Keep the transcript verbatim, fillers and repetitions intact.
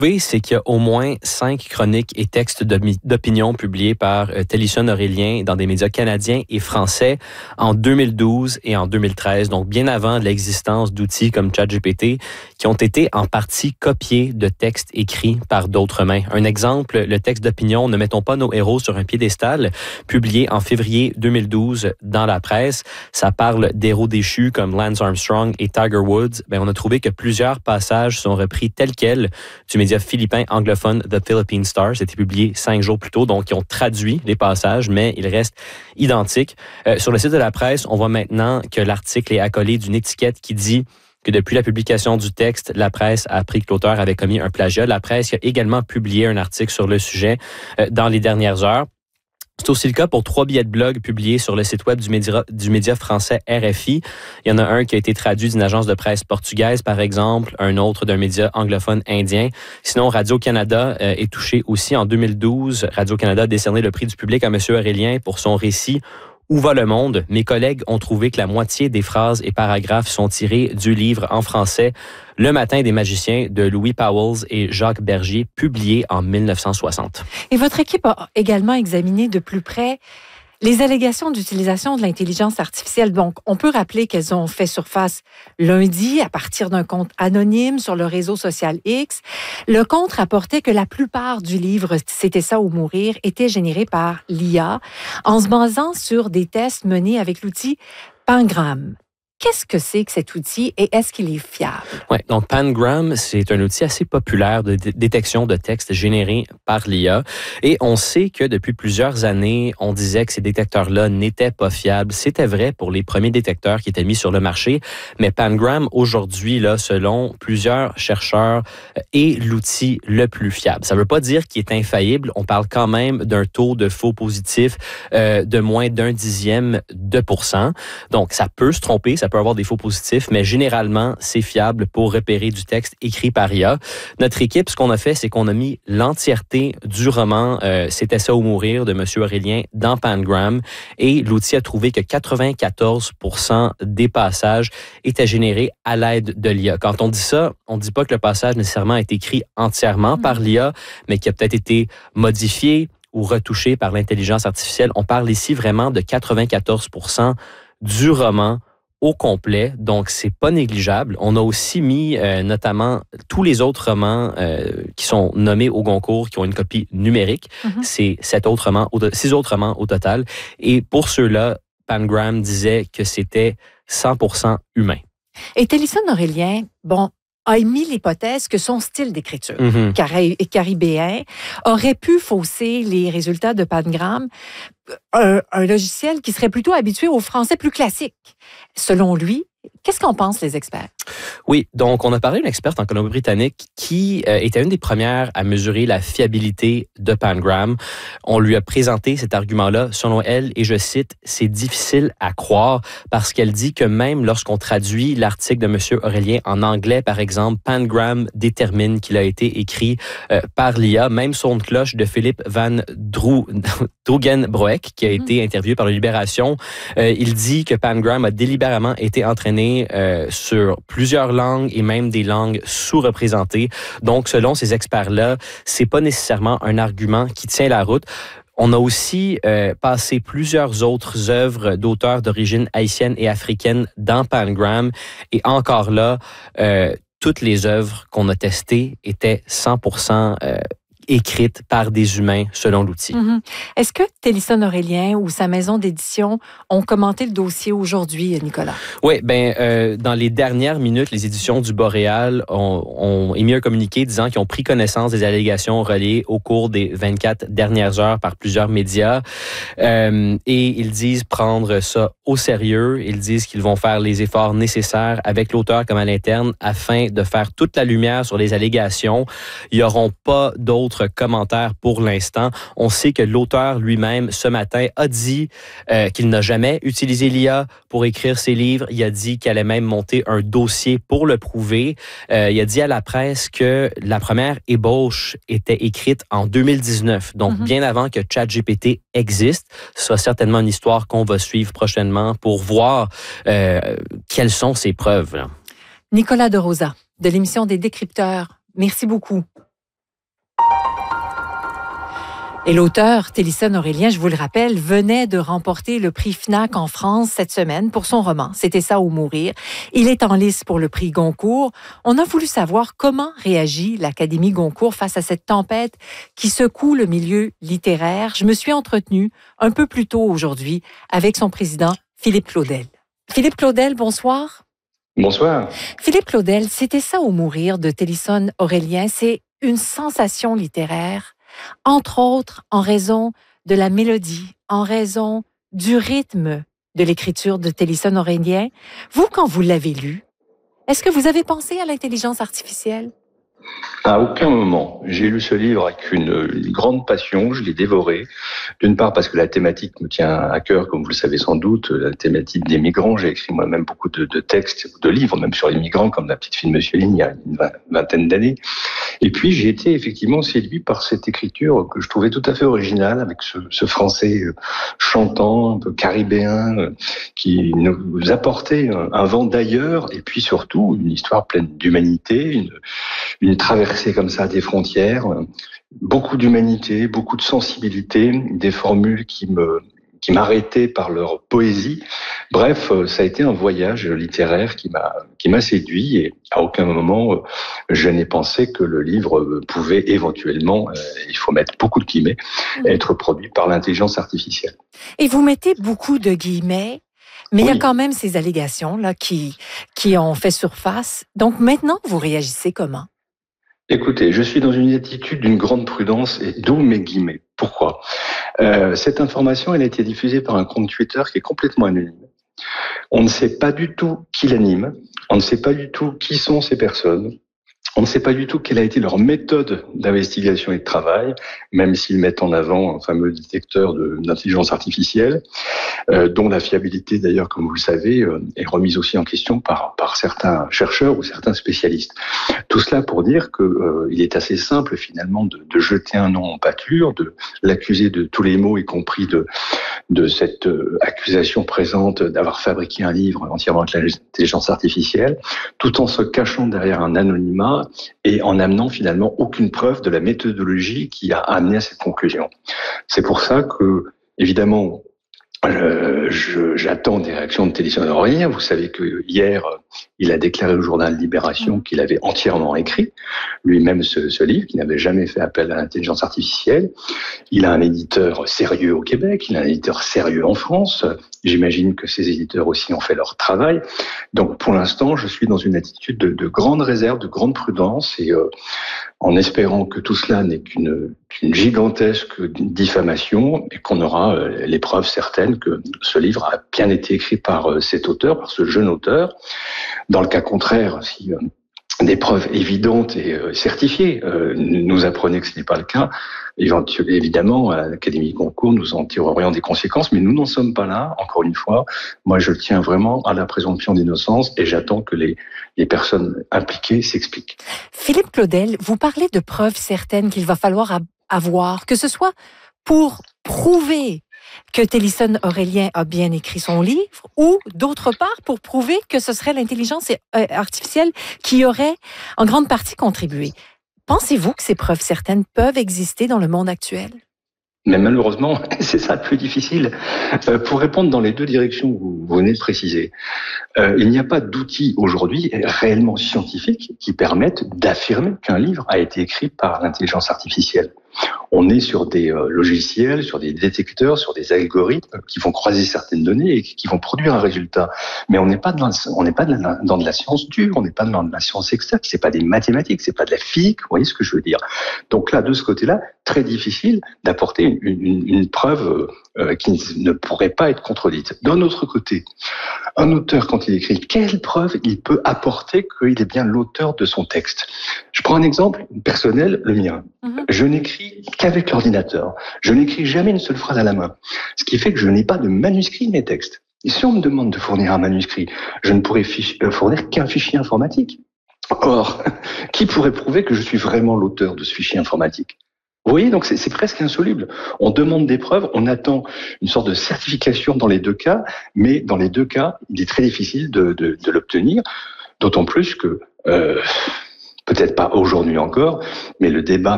Oui, c'est qu'il y a au moins cinq chroniques et textes d'opinion publiés par euh, Télésphone Aurélien dans des médias canadiens et français en deux mille douze et en deux mille treize, donc bien avant l'existence d'outils comme ChatGPT, qui ont été en partie copiés de textes écrits par d'autres mains. Un exemple, le texte d'opinion « Ne mettons pas nos héros sur un piédestal », publié en février deux mille douze dans la presse. Ça parle d'héros déchus comme Lance Armstrong et Tiger Woods. Bien, on a trouvé que plusieurs passages sont repris tels quels du média philippin anglophone The Philippine Star. C'était publié cinq jours plus tôt, donc ils ont traduit les passages, mais ils restent identiques. Euh, sur le site de la presse, on voit maintenant que l'article est accolé d'une étiquette qui dit que depuis la publication du texte, la presse a appris que l'auteur avait commis un plagiat. La presse a également publié un article sur le sujet euh, dans les dernières heures. C'est aussi le cas pour trois billets de blog publiés sur le site web du média, du média français R F I. Il y en a un qui a été traduit d'une agence de presse portugaise, par exemple, un autre d'un média anglophone indien. Sinon, Radio-Canada euh, est touché aussi en deux mille douze. Radio-Canada a décerné le prix du public à M. Aurélien pour son récit Où va le monde? Mes collègues ont trouvé que la moitié des phrases et paragraphes sont tirés du livre en français Le matin des magiciens de Louis Pauwels et Jacques Bergier, publié en mille neuf cent soixante. Et votre équipe a également examiné de plus près les allégations d'utilisation de l'intelligence artificielle. Donc, on peut rappeler qu'elles ont fait surface lundi à partir d'un compte anonyme sur le réseau social X. Le compte rapportait que la plupart du livre « C'était ça ou mourir » était généré par l'I A en se basant sur des tests menés avec l'outil Pangram. Qu'est-ce que c'est que cet outil et est-ce qu'il est fiable? Oui, donc Pangram, c'est un outil assez populaire de d- détection de textes générés par l'I A. Et on sait que depuis plusieurs années, on disait que ces détecteurs-là n'étaient pas fiables. C'était vrai pour les premiers détecteurs qui étaient mis sur le marché. Mais Pangram, aujourd'hui, là, selon plusieurs chercheurs, est l'outil le plus fiable. Ça ne veut pas dire qu'il est infaillible. On parle quand même d'un taux de faux positifs euh, de moins d'un dixième de pourcent. Donc, ça peut se tromper, ça peut avoir des faux positifs, mais généralement, c'est fiable pour repérer du texte écrit par I A. Notre équipe, ce qu'on a fait, c'est qu'on a mis l'entièreté du roman euh, C'était ça ou mourir de M. Aurélien dans Pangram et l'outil a trouvé que quatre-vingt-quatorze pour cent des passages étaient générés à l'aide de l'I A. Quand on dit ça, on ne dit pas que le passage nécessairement a été écrit entièrement mmh. par l'I A, mais qui a peut-être été modifié ou retouché par l'intelligence artificielle. On parle ici vraiment de quatre-vingt-quatorze pour cent du roman au complet, donc c'est pas négligeable. On a aussi mis euh, notamment tous les autres romans euh, qui sont nommés au Goncourt, qui ont une copie numérique. Mm-hmm. C'est sept autres romans, six autres romans au total. Et pour ceux-là, Pangram disait que c'était cent pour cent humain. Et Télésphone Aurélien, bon, a émis l'hypothèse que son style d'écriture, mm-hmm. cari- caribéen, aurait pu fausser les résultats de Pangram, un, un logiciel qui serait plutôt habitué au français plus classique. Selon lui, qu'est-ce qu'en pensent les experts? Oui, donc on a parlé d'une experte en Colombie-Britannique qui euh, était une des premières à mesurer la fiabilité de Pangram. On lui a présenté cet argument-là. Selon elle, et je cite, « C'est difficile à croire parce qu'elle dit que même lorsqu'on traduit l'article de M. Aurélien en anglais, par exemple, Pangram détermine qu'il a été écrit euh, par l'I A. Même son de cloche de Philippe Van Drou... Drugenbroek, qui a mmh. été interviewé par la Libération, euh, il dit que Pangram a délibérément été entraîné euh, sur plusieurs langues et même des langues sous-représentées. Donc, selon ces experts-là, c'est pas nécessairement un argument qui tient la route. On a aussi euh, passé plusieurs autres œuvres d'auteurs d'origine haïtienne et africaine dans Pangram. Et encore là, euh, toutes les œuvres qu'on a testées étaient cent pour cent euh, écrites par des humains selon l'outil. Mm-hmm. Est-ce que Télésphone Aurélien ou sa maison d'édition ont commenté le dossier aujourd'hui, Nicolas? Oui, ben euh, dans les dernières minutes, les éditions du Boréal ont, ont émis un communiqué disant qu'ils ont pris connaissance des allégations relayées au cours des vingt-quatre dernières heures par plusieurs médias euh, et ils disent prendre ça au sérieux. Ils disent qu'ils vont faire les efforts nécessaires avec l'auteur comme à l'interne afin de faire toute la lumière sur les allégations. Il n'y auront pas d'autres commentaires pour l'instant. On sait que l'auteur lui-même, ce matin, a dit euh, qu'il n'a jamais utilisé l'I A pour écrire ses livres. Il a dit qu'il allait même monter un dossier pour le prouver. Euh, il a dit à la presse que la première ébauche était écrite en deux mille dix-neuf, donc mm-hmm. bien avant que ChatGPT existe. Ce sera certainement une histoire qu'on va suivre prochainement pour voir euh, quelles sont ces preuves. Là. Nicolas De Rosa, de l'émission des Décrypteurs, merci beaucoup. Et l'auteur, Télissone Aurélien, je vous le rappelle, venait de remporter le prix Fnac en France cette semaine pour son roman « C'était ça ou mourir ». Il est en lice pour le prix Goncourt. On a voulu savoir comment réagit l'Académie Goncourt face à cette tempête qui secoue le milieu littéraire. Je me suis entretenue un peu plus tôt aujourd'hui avec son président, Philippe Claudel. Philippe Claudel, bonsoir. Bonsoir. Philippe Claudel, « C'était ça ou mourir » de Télissone Aurélien, c'est une sensation littéraire. Entre autres, en raison de la mélodie, en raison du rythme de l'écriture de Télissone Aurélien. Vous, quand vous l'avez lu, est-ce que vous avez pensé à l'intelligence artificielle? À aucun moment. J'ai lu ce livre avec une, une grande passion, je l'ai dévoré. D'une part parce que la thématique me tient à cœur, comme vous le savez sans doute, la thématique des migrants. J'ai écrit moi-même beaucoup de, de textes, de livres, même sur les migrants, comme La petite fille de Monsieur Ligne, il y a une vingtaine d'années. Et puis j'ai été effectivement séduit par cette écriture que je trouvais tout à fait originale, avec ce, ce français chantant, un peu caribéen, qui nous apportait un, un vent d'ailleurs, et puis surtout une histoire pleine d'humanité, une, une traversée comme ça des frontières, beaucoup d'humanité, beaucoup de sensibilité, des formules qui me qui m'arrêtaient par leur poésie. Bref, ça a été un voyage littéraire qui m'a qui m'a séduit, et à aucun moment je n'ai pensé que le livre pouvait éventuellement, il faut mettre beaucoup de guillemets, être produit par l'intelligence artificielle. Et vous mettez beaucoup de guillemets, mais oui, il y a quand même ces allégations là qui qui ont fait surface. Donc maintenant, vous réagissez comment? Écoutez, je suis dans une attitude d'une grande prudence, et d'où mes guillemets. Pourquoi ? euh, Cette information, elle a été diffusée par un compte Twitter qui est complètement anonyme. On ne sait pas du tout qui l'anime, on ne sait pas du tout qui sont ces personnes, on ne sait pas du tout quelle a été leur méthode d'investigation et de travail, même s'ils mettent en avant un fameux détecteur de, d'intelligence artificielle, euh, dont la fiabilité d'ailleurs, comme vous le savez, euh, est remise aussi en question par, par certains chercheurs ou certains spécialistes. Tout cela pour dire que euh, il est assez simple finalement de, de jeter un nom en pâture, de l'accuser de tous les maux, y compris de, de cette euh, accusation présente d'avoir fabriqué un livre entièrement avec l'intelligence artificielle, tout en se cachant derrière un anonymat et en amenant finalement aucune preuve de la méthodologie qui a amené à cette conclusion. C'est pour ça que, évidemment, Euh, je, j'attends des réactions de Télissone Aurélien. Vous savez que hier, il a déclaré au journal Libération qu'il avait entièrement écrit lui-même ce, ce livre, qu'il n'avait jamais fait appel à l'intelligence artificielle. Il a un éditeur sérieux au Québec, il a un éditeur sérieux en France. J'imagine que ces éditeurs aussi ont fait leur travail. Donc, pour l'instant, je suis dans une attitude de, de grande réserve, de grande prudence, et euh, en espérant que tout cela n'est qu'une, qu'une gigantesque diffamation, et qu'on aura euh, les preuves certaines que ce livre a bien été écrit par euh, cet auteur, par ce jeune auteur. Dans le cas contraire, si euh, des preuves évidentes et euh, certifiées euh, nous apprenaient que ce n'est pas le cas, évidemment, à l'Académie Goncourt, nous en tirerions des conséquences, mais nous n'en sommes pas là, encore une fois. Moi, je tiens vraiment à la présomption d'innocence, et j'attends que les, les personnes impliquées s'expliquent. Philippe Claudel, vous parlez de preuves certaines qu'il va falloir avoir, que ce soit pour prouver que Télissone Aurélien a bien écrit son livre, ou d'autre part pour prouver que ce serait l'intelligence artificielle qui aurait en grande partie contribué. Pensez-vous que ces preuves certaines peuvent exister dans le monde actuel? Mais malheureusement, c'est ça le plus difficile. Euh, pour répondre dans les deux directions que vous venez de préciser, euh, il n'y a pas d'outils aujourd'hui réellement scientifiques qui permettent d'affirmer qu'un livre a été écrit par l'intelligence artificielle. On est sur des euh, logiciels, sur des détecteurs, sur des algorithmes qui vont croiser certaines données et qui vont produire un résultat. Mais on n'est pas dans, on n'est pas dans, la, dans de la science dure, on n'est pas dans de la science exacte, c'est pas des mathématiques, c'est pas de la physique, vous voyez ce que je veux dire. Donc là, de ce côté-là, très difficile d'apporter une, une, une preuve euh, qui ne pourrait pas être contredite. D'un autre côté, un auteur, quand il écrit, quelle preuve il peut apporter qu'il est bien l'auteur de son texte? Je prends un exemple personnel, le mien. Mm-hmm. Je n'écris qu'avec l'ordinateur. Je n'écris jamais une seule phrase à la main. Ce qui fait que je n'ai pas de manuscrit de mes textes. Et si on me demande de fournir un manuscrit, je ne pourrais fiche, euh, fournir qu'un fichier informatique. Or, qui pourrait prouver que je suis vraiment l'auteur de ce fichier informatique? Vous voyez, donc c'est, c'est presque insoluble. On demande des preuves, on attend une sorte de certification dans les deux cas, mais dans les deux cas, il est très difficile de, de, de l'obtenir, d'autant plus que, euh, peut-être pas aujourd'hui encore, mais le débat